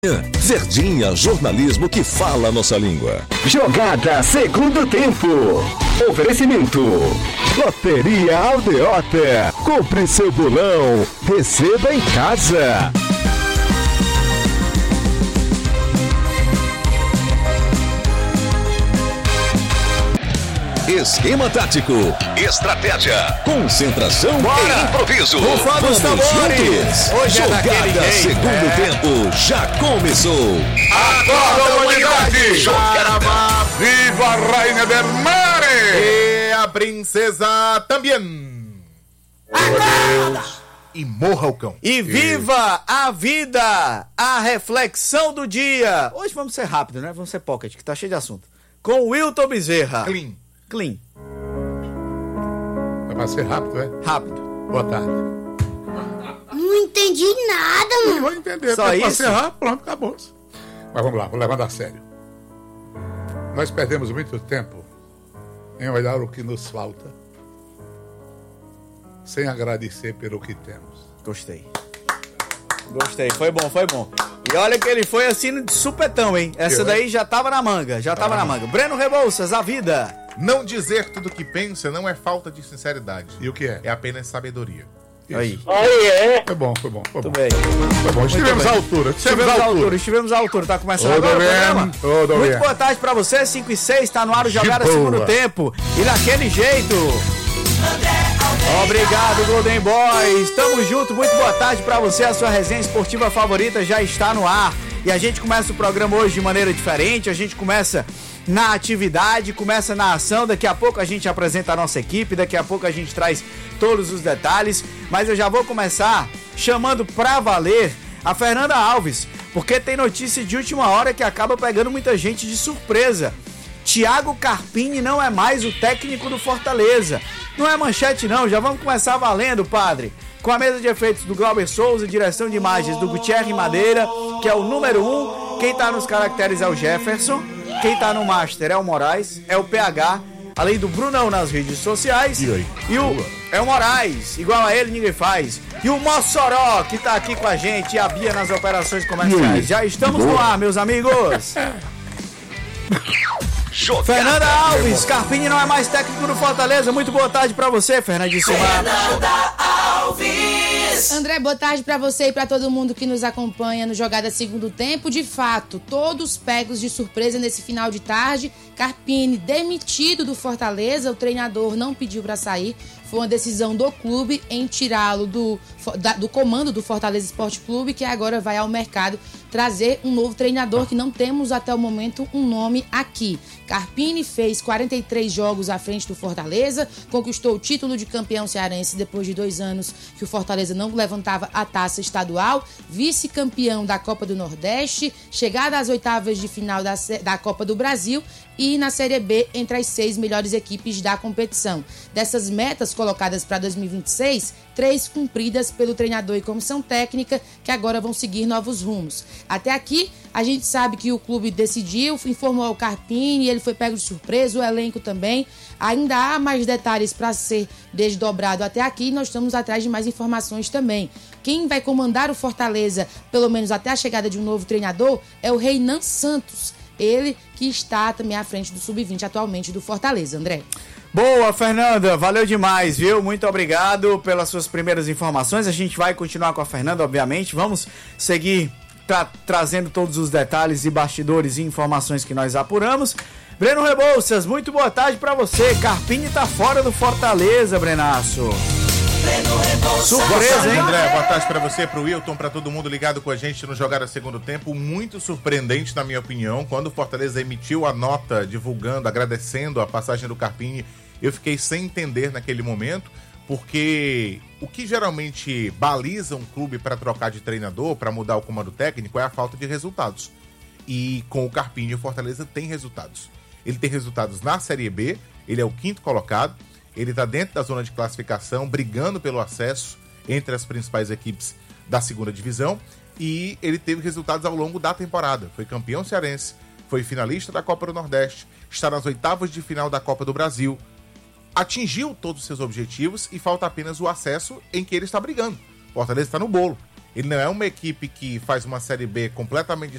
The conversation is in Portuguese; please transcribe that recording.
Verdinha, jornalismo que fala a nossa língua. Jogada segundo tempo. Oferecimento. Loteria Aldeota. Compre seu bolão. Receba em casa. Esquema tático, estratégia, concentração e improviso. Vamos juntos. Hoje Jogada segundo tempo já começou. Agora, humanidade! Jogada. Viva a Rainha del Mare! E a princesa também. Acorda! E morra o cão. E viva a vida! A reflexão do dia. Hoje vamos ser rápido, né? Vamos ser pocket, que tá cheio de assunto. Com o Wilton Bezerra. Clean. Vai ser rápido, né? Rápido. Boa tarde. Não entendi nada, mano. Não vou entender. Só isso? Vai ser rápido, pronto, acabou. Mas vamos lá, vou levar a sério. Nós perdemos muito tempo em olhar o que nos falta, sem agradecer pelo que temos. Gostei. Foi bom. E olha que ele foi assim de supetão, hein? Essa daí já tava na manga, Breno Rebouças, a vida. Não dizer tudo o que pensa não é falta de sinceridade. E o que é? É apenas sabedoria. Aí. Foi bom. Tudo bem. Foi bom. Estivemos à altura. Estivemos à altura. Tá começando agora o programa. Muito boa tarde pra você, 5 e 6, tá no ar o Jogada Segundo Tempo. E daquele jeito... Obrigado, Golden Boys. Tamo junto, muito boa tarde pra você. A sua resenha esportiva favorita já está no ar. E a gente começa o programa hoje de maneira diferente. A gente começa na atividade, começa na ação. Daqui a pouco a gente apresenta a nossa equipe. Daqui a pouco a gente traz todos os detalhes. Mas eu já vou começar chamando pra valer a Fernanda Alves, porque tem notícia de última hora que acaba pegando muita gente de surpresa. Thiago Carpini não é mais o técnico do Fortaleza. Não é manchete não, já vamos começar valendo, padre. Com a mesa de efeitos do Glauber Souza, direção de imagens do Gutierre Madeira, que é o número 1. Quem tá nos caracteres é o Jefferson. Quem tá no master é o Moraes, é o PH. Além do Brunão nas redes sociais. E o é o Moraes, igual a ele ninguém faz. E o Mossoró, que tá aqui com a gente, e a Bia nas operações comerciais. Já estamos no ar, meus amigos. Fernanda Alves, Carpini não é mais técnico do Fortaleza. Muito boa tarde pra você, Fernandíssima. Fernanda Alves. André, boa tarde pra você e pra todo mundo que nos acompanha no Jogada Segundo Tempo. De fato, todos pegos de surpresa nesse final de tarde. Carpini demitido do Fortaleza, o treinador não pediu pra sair. Foi uma decisão do clube em tirá-lo do comando do Fortaleza Esporte Clube, que agora vai ao mercado trazer um novo treinador, que não temos até o momento um nome aqui. Carpini fez 43 jogos à frente do Fortaleza, conquistou o título de campeão cearense depois de 2 anos que o Fortaleza não levantava a taça estadual, vice-campeão da Copa do Nordeste, chegada às oitavas de final da Copa do Brasil e na Série B entre as 6 melhores equipes da competição. Dessas metas colocadas para 2026, 3 cumpridas pelo treinador e comissão técnica, que agora vão seguir novos rumos. Até aqui, a gente sabe que o clube decidiu, informou ao Carpini, ele foi pego de surpresa, o elenco também. Ainda há mais detalhes para ser desdobrado até aqui, nós estamos atrás de mais informações também. Quem vai comandar o Fortaleza, pelo menos até a chegada de um novo treinador, é o Reinan Santos. Ele que está também à frente do Sub-20 atualmente do Fortaleza, André. Boa, Fernanda, valeu demais, viu? Muito obrigado pelas suas primeiras informações. A gente vai continuar com a Fernanda, obviamente. Vamos seguir trazendo todos os detalhes e bastidores e informações que nós apuramos. Breno Rebouças, muito boa tarde pra você. Carpini tá fora do Fortaleza, Brenaço. Surpresa, hein? André, boa tarde pra você, pro Wilton, pra todo mundo ligado com a gente no Jogada Segundo Tempo. Muito surpreendente, na minha opinião, quando o Fortaleza emitiu a nota divulgando, agradecendo a passagem do Carpini. Eu fiquei sem entender naquele momento, porque o que geralmente baliza um clube para trocar de treinador, para mudar o comando técnico, é a falta de resultados. E com o Carpini, o Fortaleza tem resultados. Ele tem resultados na Série B, ele é o 5º colocado, ele está dentro da zona de classificação, brigando pelo acesso entre as principais equipes da 2ª divisão, e ele teve resultados ao longo da temporada. Foi campeão cearense, foi finalista da Copa do Nordeste, está nas oitavas de final da Copa do Brasil, atingiu todos os seus objetivos e falta apenas o acesso, em que ele está brigando. O Fortaleza está no bolo. Ele não é uma equipe que faz uma Série B completamente